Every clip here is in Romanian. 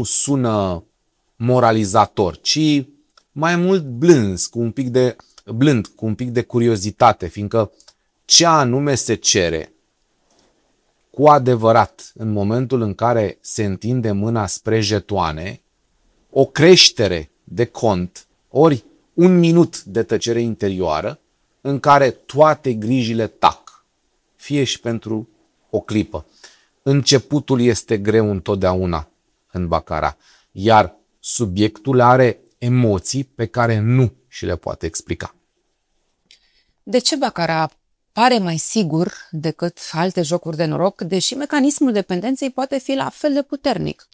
nu sună moralizator, ci mai mult blând, cu un pic de curiozitate, fiindcă ce anume se cere cu adevărat în momentul în care se întinde mâna spre jetoane, o creștere de cont, ori un minut de tăcere interioară în care toate grijile tac, fie și pentru o clipă. Începutul este greu întotdeauna în baccarat, iar subiectul are emoții pe care nu și le poate explica. De ce baccarat pare mai sigur decât alte jocuri de noroc, deși mecanismul dependenței poate fi la fel de puternic?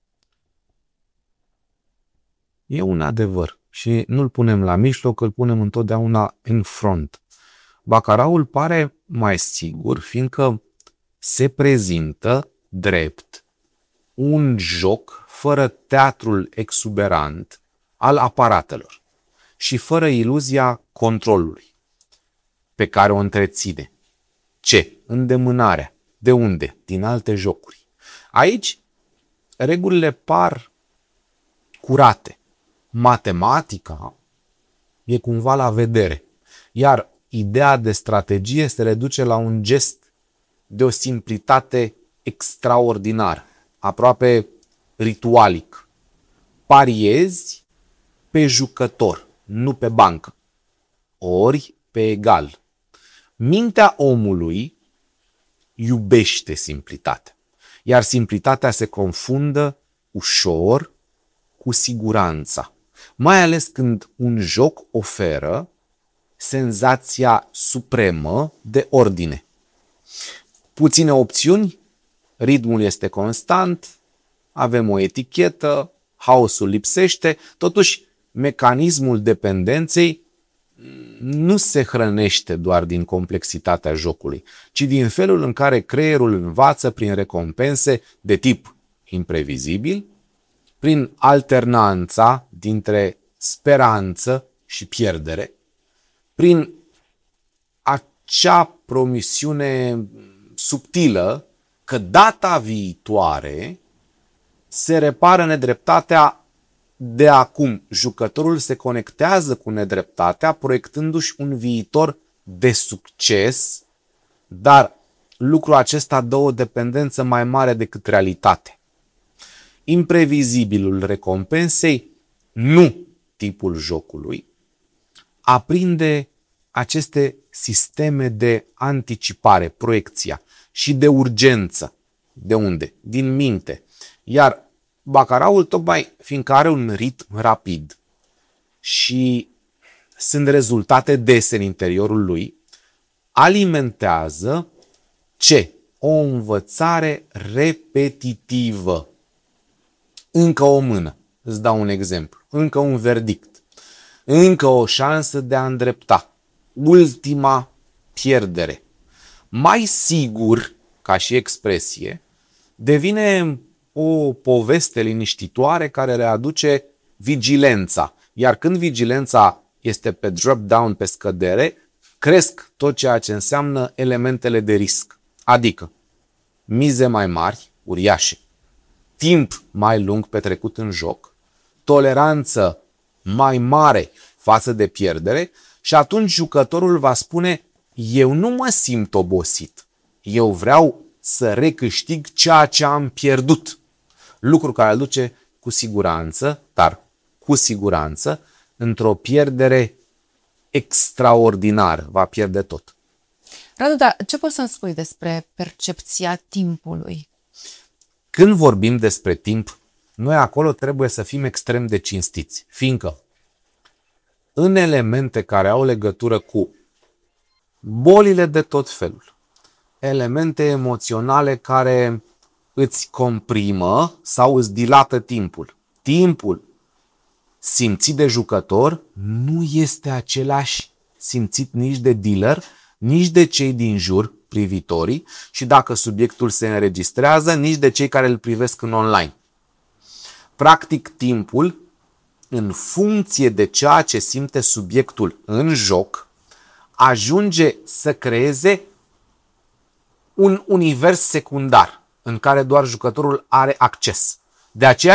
E un adevăr și nu-l punem la mijloc, îl punem întotdeauna în front. Bacaraul pare mai sigur, fiindcă se prezintă drept un joc fără teatrul exuberant al aparatelor și fără iluzia controlului pe care o întreține. Ce? Îndemânarea. De unde? Din alte jocuri. Aici regulile par curate. Matematica e cumva la vedere, iar ideea de strategie se reduce la un gest de o simplitate extraordinară, aproape ritualic. Pariezi pe jucător, nu pe bancă, ori pe egal. Mintea omului iubește simplitatea, iar simplitatea se confundă ușor cu siguranța, mai ales când un joc oferă senzația supremă de ordine. Puține opțiuni, ritmul este constant, avem o etichetă, haosul lipsește, totuși mecanismul dependenței nu se hrănește doar din complexitatea jocului, ci din felul în care creierul învață prin recompense de tip imprevizibil, prin alternanța dintre speranță și pierdere, prin acea promisiune subtilă că data viitoare se repară nedreptatea de acum. Jucătorul se conectează cu nedreptatea, proiectându-și un viitor de succes, dar lucrul acesta dă o dependență mai mare decât realitate. Imprevizibilul recompensei, nu tipul jocului, aprinde aceste sisteme de anticipare, proiecția și de urgență. De unde? Din minte. Iar bacaraul, tocmai fiindcă are un ritm rapid și sunt rezultate dese în interiorul lui, alimentează ce? O învățare repetitivă. Încă o mână. Îți dau un exemplu. Încă un verdict. Încă o șansă de a îndrepta. Ultima pierdere. Mai sigur, ca și expresie, devine o poveste liniștitoare care readuce vigilența. Iar când vigilența este pe drop-down, pe scădere, cresc tot ceea ce înseamnă elementele de risc. Adică mize mai mari, uriașe, timp mai lung petrecut în joc, toleranță mai mare față de pierdere și atunci jucătorul va spune: eu nu mă simt obosit, eu vreau să recâștig ceea ce am pierdut. Lucru care îl duce cu siguranță, dar cu siguranță, într-o pierdere extraordinară. Va pierde tot. Radu, dar ce poți să-mi spui despre percepția timpului? Când vorbim despre timp, noi acolo trebuie să fim extrem de cinstiți, fiindcă în elemente care au legătură cu bolile de tot felul, elemente emoționale care îți comprimă sau îți dilată timpul. Timpul simțit de jucător nu este același simțit nici de dealer, nici de cei din jur, privitorii, și dacă subiectul se înregistrează, nici de cei care îl privesc în online. Practic, timpul, în funcție de ceea ce simte subiectul în joc, ajunge să creeze un univers secundar în care doar jucătorul are acces. De aceea